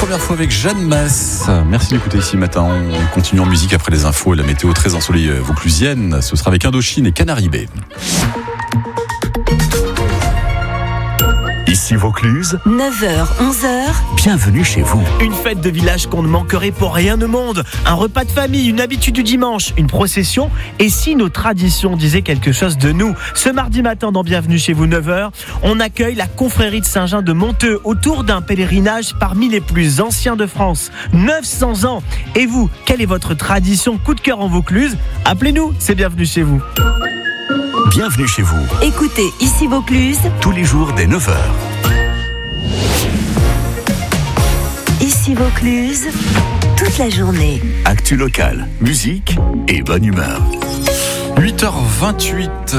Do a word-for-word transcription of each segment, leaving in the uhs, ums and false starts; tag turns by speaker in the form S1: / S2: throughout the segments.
S1: première fois avec Jeanne Masse. Merci d'écouter ici matin. On continue en musique après les infos et la météo très ensoleillée vauclusienne. Ce sera avec Indochine et Canaribé.
S2: Ici Vaucluse,
S3: neuf heures, onze heures.
S2: Bienvenue chez vous.
S4: Une fête de village qu'on ne manquerait pour rien au monde. Un repas de famille, une habitude du dimanche, une procession. Et si nos traditions disaient quelque chose de nous? Ce mardi matin dans Bienvenue chez vous, neuf heures, on accueille la confrérie de Saint-Jean de Monteux autour d'un pèlerinage parmi les plus anciens de France. neuf cents ans. Et vous, quelle est votre tradition coup de cœur en Vaucluse? Appelez-nous, c'est Bienvenue chez vous.
S2: Bienvenue chez vous.
S3: Écoutez Ici Vaucluse
S2: Tous les jours dès neuf heures.
S3: Ici Vaucluse, toute la journée.
S2: Actu locale, musique et bonne humeur.
S1: huit heures vingt-huit.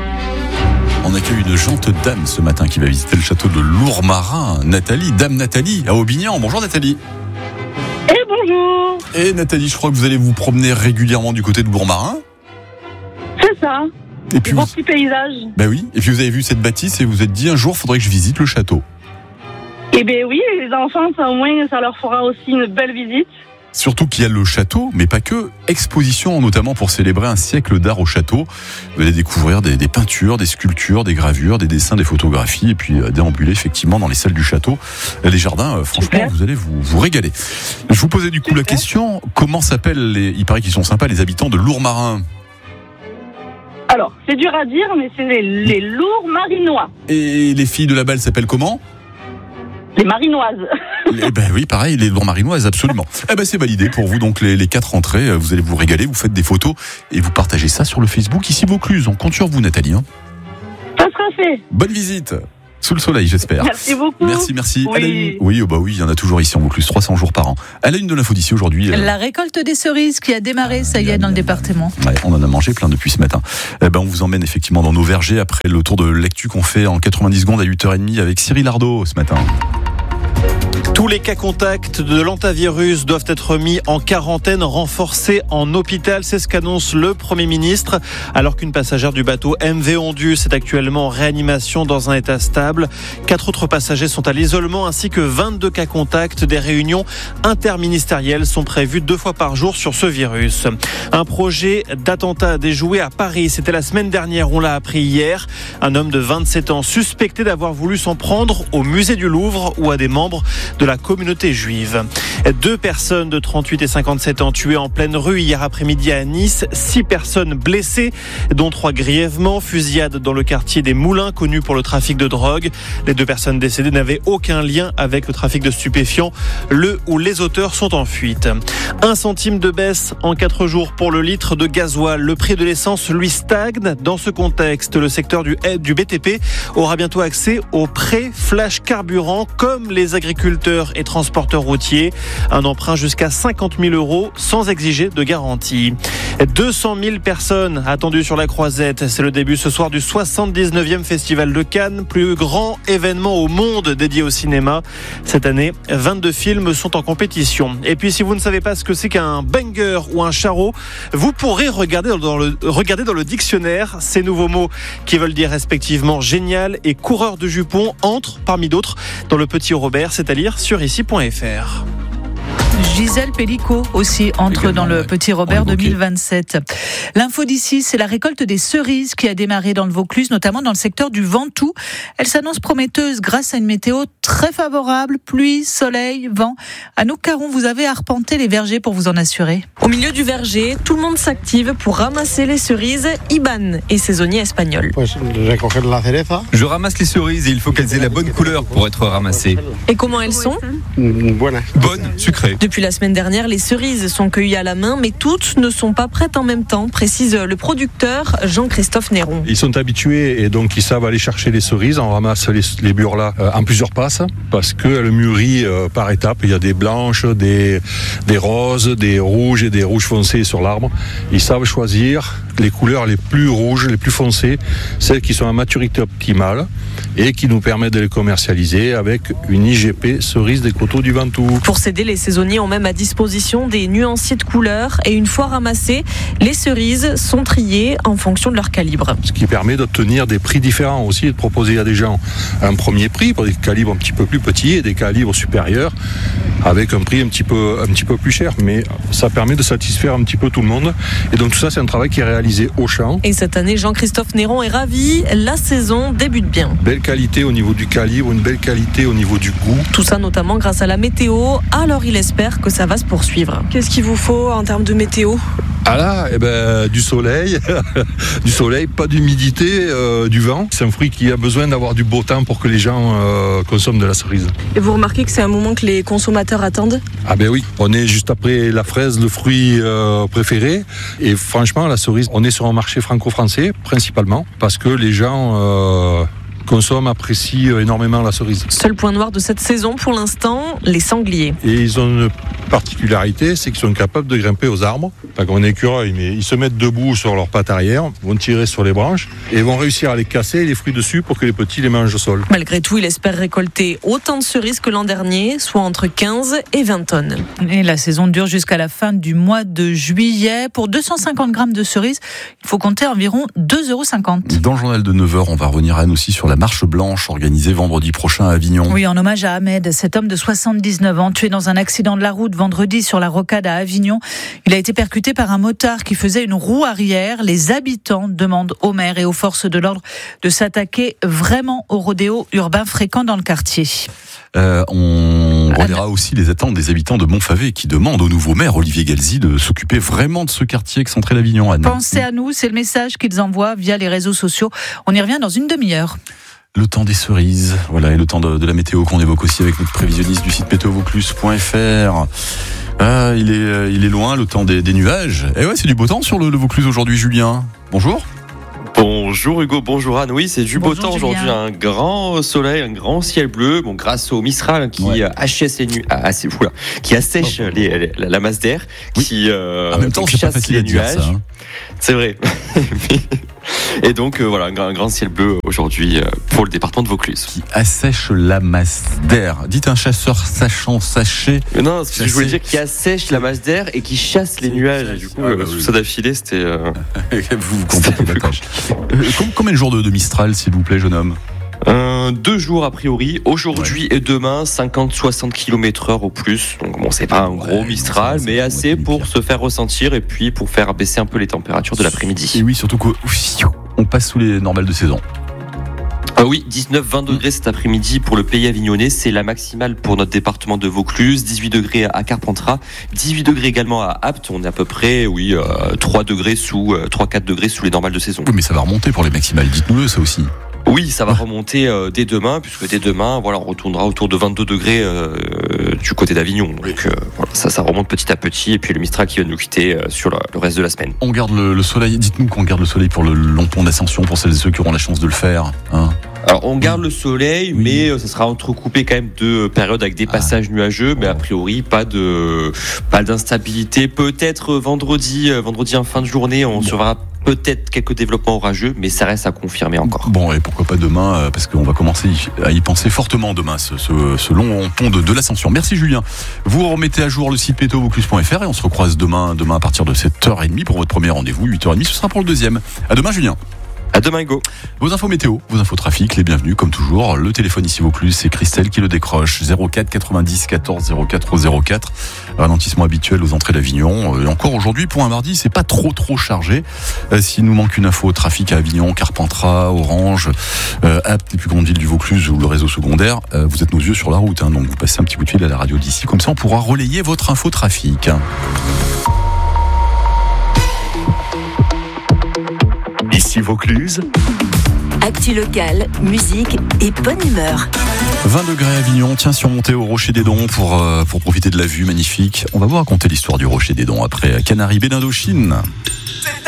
S1: On accueille une gentille dame ce matin qui va visiter le château de Lourmarin. Nathalie, dame Nathalie, à Aubignan. Bonjour Nathalie.
S5: Et bonjour.
S1: Et Nathalie, je crois que vous allez vous promener régulièrement du côté de Lourmarin.
S5: C'est ça.
S1: Et puis
S5: Bon
S1: vous...
S5: petit paysage.
S1: Ben oui. Et puis vous avez vu cette bâtisse et vous vous êtes dit un jour, il faudrait que je visite le château.
S5: Eh bien oui, les enfants, ça, au moins, ça leur fera aussi une belle visite.
S1: Surtout qu'il y a le château, mais pas que. Exposition, notamment pour célébrer un siècle d'art au château. Vous allez découvrir des, des peintures, des sculptures, des gravures, des dessins, des photographies, et puis euh, déambuler effectivement dans les salles du château. Les jardins, euh, franchement,
S5: Super.
S1: vous allez vous, vous régaler. Je vous posais du coup
S5: Super.
S1: la question, comment s'appellent les, il paraît qu'ils sont sympas, les habitants de Lourmarin?
S5: Alors, c'est dur à dire, mais c'est les, les lourds marinois.
S1: Et les filles de la balle s'appellent comment?
S5: Les marinoises.
S1: Eh ben oui, pareil, les Lourmarinoises, absolument. Eh ben c'est validé pour vous, donc les, les quatre entrées, vous allez vous régaler, vous faites des photos et vous partagez ça sur le Facebook ici Vaucluse. On compte sur vous, Nathalie. Hein.
S5: Ça sera fait.
S1: Bonne visite, sous le soleil, j'espère.
S5: Merci beaucoup.
S1: Merci, merci.
S5: Oui.
S1: À la une- oui, oh bah oui, il y en a toujours ici en Vaucluse, trois cents jours par an. À la une de l'info d'ici aujourd'hui. euh,
S6: La récolte des cerises qui a démarré, ça y est, dans le département.
S1: Ouais, on en a mangé plein depuis ce matin. Eh ben, on vous emmène effectivement dans nos vergers après le tour de l'actu qu'on fait en quatre-vingt-dix secondes à huit heures trente avec Cyril Ardo ce matin.
S7: Tous les cas contacts de l'hantavirus doivent être mis en quarantaine renforcée en hôpital. C'est ce qu'annonce le Premier ministre. Alors qu'une passagère du bateau M V Ondus est actuellement en réanimation dans un état stable. Quatre autres passagers sont à l'isolement ainsi que vingt-deux cas contacts. Des réunions interministérielles sont prévues deux fois par jour sur ce virus. Un projet d'attentat déjoué à Paris. C'était la semaine dernière, on l'a appris hier. Un homme de vingt-sept ans suspecté d'avoir voulu s'en prendre au musée du Louvre ou à des membres de la communauté juive. Deux personnes de trente-huit et cinquante-sept ans tuées en pleine rue hier après-midi à Nice. Six personnes blessées, dont trois grièvement. Fusillade dans le quartier des Moulins, connu pour le trafic de drogue. Les deux personnes décédées n'avaient aucun lien avec le trafic de stupéfiants. Le ou les auteurs sont en fuite. Un centime de baisse en quatre jours pour le litre de gasoil. Le prix de l'essence, lui, stagne. Dans ce contexte, le secteur du, du B T P aura bientôt accès au prêt flash carburant, comme les agriculteurs et transporteurs routiers. Un emprunt jusqu'à cinquante mille euros sans exiger de garantie. deux cent mille personnes attendues sur la Croisette. C'est le début ce soir du soixante-dix-neuvième Festival de Cannes, plus grand événement au monde dédié au cinéma. Cette année, vingt-deux films sont en compétition. Et puis si vous ne savez pas ce que c'est qu'un banger ou un charreau, vous pourrez regarder dans le, regarder dans le dictionnaire. Ces nouveaux mots qui veulent dire respectivement génial et coureur de jupons entrent parmi d'autres dans le Petit Robert, c'est à lire sur ici point f r.
S6: Gisèle Pellicot aussi entre
S1: Également,
S6: dans le
S1: ouais.
S6: Petit Robert
S1: On est
S6: deux mille
S1: bloqué.
S6: vingt-sept. L'info d'ici, c'est la récolte des cerises qui a démarré dans le Vaucluse, notamment dans le secteur du Ventoux. Elle s'annonce prometteuse grâce à une météo très favorable, pluie, soleil, vent. Anouk Caron, vous avez arpenté les vergers pour vous en assurer.
S8: Au milieu du verger, tout le monde s'active pour ramasser les cerises. Iban est saisonnier espagnol.
S9: Je ramasse les cerises et il faut qu'elles aient la bonne couleur pour être ramassées.
S8: Et comment elles sont ?
S9: Bonne, sucrée.
S8: Depuis la semaine dernière, les cerises sont cueillies à la main, mais toutes ne sont pas prêtes en même temps, précise le producteur Jean-Christophe Néron.
S10: Ils sont habitués et donc ils savent aller chercher les cerises. On ramasse les, les burlas euh, en plusieurs passes parce qu'elles mûrissent euh, par étapes. Il y a des blanches, des, des roses, des rouges et des rouges foncés sur l'arbre. Ils savent choisir les couleurs les plus rouges, les plus foncées, celles qui sont à maturité optimale et qui nous permettent de les commercialiser avec une I G P cerise des coteaux du Ventoux.
S8: Pour s'aider, les saisonniers ont même à disposition des nuanciers de couleurs et une fois ramassées, les cerises sont triées en fonction de leur calibre.
S10: Ce qui permet d'obtenir des prix différents aussi et de proposer à des gens un premier prix pour des calibres un petit peu plus petits et des calibres supérieurs avec un prix un petit peu, un petit peu plus cher. Mais ça permet de satisfaire un petit peu tout le monde. Et donc tout ça, c'est un travail qui est réalisé au champ.
S8: Et cette année, Jean-Christophe Néron est ravi. La saison débute bien.
S10: Belle qualité au niveau du calibre, une belle qualité au niveau du goût.
S8: Tout ça notamment grâce à la météo. Alors il espère que ça va se poursuivre.
S11: Qu'est-ce qu'il vous faut en termes de météo ?
S10: Ah là, eh ben, du soleil, du soleil, pas d'humidité, euh, du vent. C'est un fruit qui a besoin d'avoir du beau temps pour que les gens euh, consomment de la cerise.
S11: Et vous remarquez que c'est un moment que les consommateurs attendent ?
S10: Ah ben oui, on est juste après la fraise, le fruit euh, préféré. Et franchement, la cerise, on est sur un marché franco-français principalement parce que les gens euh, consomment, apprécient énormément la cerise.
S8: Seul point noir de cette saison pour l'instant, les sangliers.
S10: Et ils ont une particularité, c'est qu'ils sont capables de grimper aux arbres. Pas comme un écureuil, mais ils se mettent debout sur leurs pattes arrière, vont tirer sur les branches et vont réussir à les casser, les fruits dessus, pour que les petits les mangent au sol.
S8: Malgré tout, il espère récolter autant de cerises que l'an dernier, soit entre quinze et vingt tonnes.
S6: Et la saison dure jusqu'à la fin du mois de juillet. Pour deux cent cinquante grammes de cerises, il faut compter environ deux euros cinquante.
S1: Dans le journal de neuf heures, on va revenir à Anne aussi sur la marche blanche organisée vendredi prochain à Avignon.
S6: Oui, en hommage à Ahmed, cet homme de soixante-dix-neuf ans, tué dans un accident de la route vendredi sur la rocade à Avignon. Il a été percuté par un motard qui faisait une roue arrière. Les habitants demandent au maire et aux forces de l'ordre de s'attaquer vraiment aux rodéos urbains fréquents dans le quartier.
S1: Euh, on relaiera aussi les attentes des habitants de Montfavet qui demandent au nouveau maire Olivier Galzi de s'occuper vraiment de ce quartier excentré d'Avignon. Anne.
S6: Pensez à nous, c'est le message qu'ils envoient via les réseaux sociaux. On y revient dans une demi-heure.
S1: Le temps des cerises, voilà, et le temps de, de la météo qu'on évoque aussi avec notre prévisionniste du site météo vaucluse point f r. Ah, il est, il est loin, le temps des, des nuages. Et ouais, c'est du beau temps sur le, le Vaucluse aujourd'hui, Julien. Bonjour.
S12: Bonjour Hugo, bonjour Anne. Oui, c'est du beau
S6: Bonjour
S12: temps
S6: Julien.
S12: aujourd'hui, un grand soleil, un grand ciel bleu. Bon, grâce au Mistral qui
S1: Ouais.
S12: achète les nu- ah, c'est fou là, qui assèche
S1: Oh.
S12: les, les- la, la masse d'air,
S1: Oui.
S12: qui euh,
S1: En même temps,
S12: donc
S1: c'est pas
S12: chasse
S1: facile
S12: les
S1: à dire
S12: nuages.
S1: ça. Hein.
S12: C'est vrai. Et donc euh, voilà, un grand, un grand ciel bleu aujourd'hui euh, pour le département de Vaucluse.
S1: Qui assèche la masse d'air. Dites un chasseur sachant sacher.
S12: Mais non, ce que je
S1: Chasser.
S12: voulais dire qui assèche la masse d'air et qui chasse les nuages. Et du coup,
S1: Ah,
S12: euh,
S1: bah
S12: tout
S1: oui.
S12: ça d'affilée, c'était. euh,
S1: vous vous comprenez la tâche. Euh, com- combien de jours de, de Mistral, s'il vous plaît, jeune homme?
S12: Euh, deux jours a priori, aujourd'hui et demain, cinquante à soixante kilomètres heure au plus. Donc bon, c'est pas un gros
S1: Ouais,
S12: Mistral,
S1: ça, ça
S12: mais
S1: va
S12: assez
S1: être
S12: pour
S1: pire.
S12: se faire ressentir et puis pour faire baisser un peu les températures de
S1: Et
S12: l'après-midi.
S1: oui, surtout qu'on passe sous les normales de saison.
S12: Ah oui, dix-neuf à vingt degrés cet après-midi pour le pays avignonnais, c'est la maximale pour notre département de Vaucluse, dix-huit degrés à Carpentras, dix-huit degrés également à Apt, on est à peu près, oui, euh, trois degrés sous, euh, trois à quatre degrés sous les normales de saison.
S1: Oui, mais ça va remonter pour les maximales. Dites-nous-le, ça aussi.
S12: Oui, ça va remonter euh, dès demain, puisque dès demain, voilà, on retournera autour de vingt-deux degrés euh, du côté d'Avignon. Donc euh, voilà, ça, ça remonte petit à petit, et puis le Mistral qui va nous quitter euh, sur le, le reste de la semaine.
S1: On garde le, le soleil. Dites-nous qu'on garde le soleil pour le long pont d'Ascension, pour celles et ceux qui auront la chance de le faire. Hein.
S12: Alors on garde le soleil,
S1: Oui.
S12: mais euh, ça sera entrecoupé quand même de périodes avec des
S1: Ah.
S12: passages nuageux, mais a
S1: Oh.
S12: priori pas de pas d'instabilité. Peut-être vendredi, euh, vendredi en fin de journée, on
S1: Bon.
S12: surveillera peut-être quelques développements orageux, mais ça reste à confirmer encore.
S1: Bon, et pourquoi pas demain, euh, parce qu'on va commencer à y penser fortement demain, ce, ce, ce long pont de, de l'Ascension. Merci Julien. Vous remettez à jour le site météo vaucluse point f r et on se recroise demain, demain à partir de sept heures trente pour votre premier rendez-vous. huit heures trente, ce sera pour le deuxième. À demain Julien.
S12: À demain Hugo.
S1: Vos infos météo, vos infos trafic, les bienvenus comme toujours. Le téléphone ici Vaucluse, c'est Christelle qui le décroche. zéro quatre quatre-vingt-dix quatorze zéro quatre zéro quatre. Ralentissement habituel aux entrées d'Avignon. Et encore aujourd'hui, pour un mardi, c'est pas trop trop chargé. Euh, S'il nous manque une info trafic à Avignon, Carpentras, Orange, euh, Apt, les plus grandes villes du Vaucluse ou le réseau secondaire, euh, vous êtes nos yeux sur la route. Hein, donc vous passez un petit coup de fil à la radio d'ici. Comme ça, on pourra relayer votre info trafic.
S2: Ici Vaucluse,
S3: Actu locale, musique et bonne humeur.
S1: vingt degrés à Avignon, tiens, surmonté au Rocher des Dons pour, euh, pour profiter de la vue magnifique. On va vous raconter l'histoire du Rocher des Dons après Canary B d'Indochine.